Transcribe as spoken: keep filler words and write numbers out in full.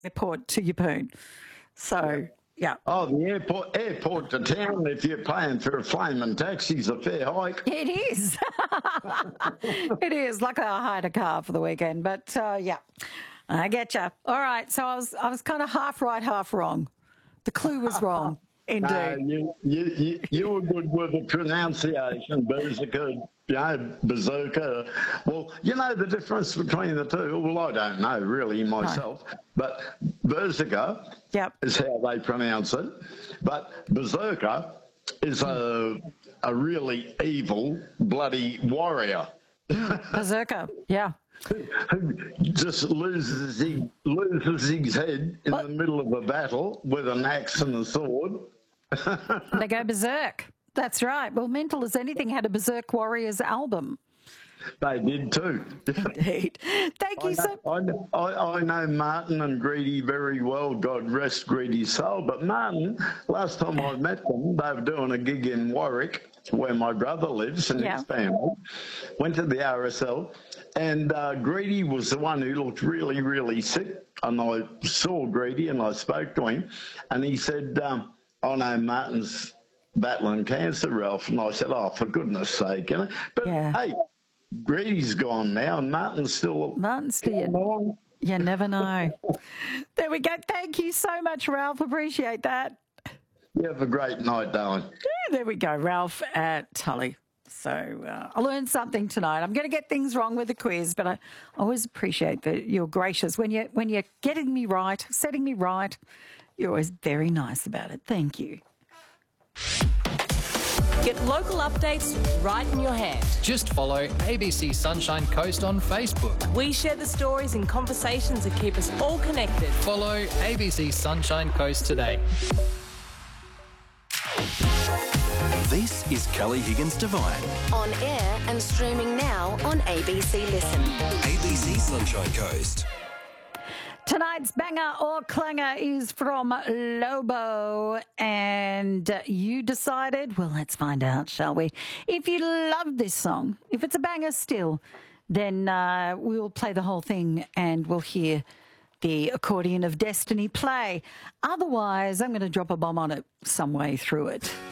airport to Yeppoon. So, yeah. Oh, the airport airport to town, if you're paying for a flaming taxi's a fair hike. It is. It is. Like I hired a car for the weekend, but uh, yeah, I get you. All right, so I was I was kind of half right, half wrong. The clue was wrong. Indeed. No, you, you, you, you were good with the pronunciation, berserker, you know, berserker. Well, you know the difference between the two? Well, I don't know really myself, no. But berserker yep. is how they pronounce it. But berserker is a, a really evil, bloody warrior. Berserker, yeah. Who just loses his, loses his head in what? the middle of a battle with an axe and a sword. They go berserk. That's right. Well, Mental as Anything had a Berserk Warriors album. They did too. Indeed. Thank you I so much. I, I, I know Martin and Greedy very well, God rest Greedy's soul. But Martin, last time I met them, they were doing a gig in Warwick, where my brother lives and yeah. his family. Went to the R S L, and uh, Greedy was the one who looked really, really sick. And I saw Greedy and I spoke to him, and he said, um, oh no, Martin's battling cancer, Ralph. And I said, oh, for goodness sake. You know? But yeah. hey, Greedy's gone now and Martin's still... Martin's still... You never know. There we go. Thank you so much, Ralph. Appreciate that. You have a great night, darling. Yeah, there we go, Ralph at Tully. So uh, I learned something tonight. I'm going to get things wrong with the quiz, but I always appreciate that you're gracious. When, you, when you're getting me right, setting me right, you're always very nice about it. Thank you. Get local updates right in your hand. Just follow A B C Sunshine Coast on Facebook. We share the stories and conversations that keep us all connected. Follow A B C Sunshine Coast today. This is Kelly Higgins Divine. On air and streaming now on A B C Listen. A B C Sunshine Coast. Tonight's banger or clanger is from Lobo, and you decided, well, let's find out, shall we? If you love this song, if it's a banger still, then uh, we'll play the whole thing and we'll hear the accordion of destiny play. Otherwise, I'm going to drop a bomb on it some way through it.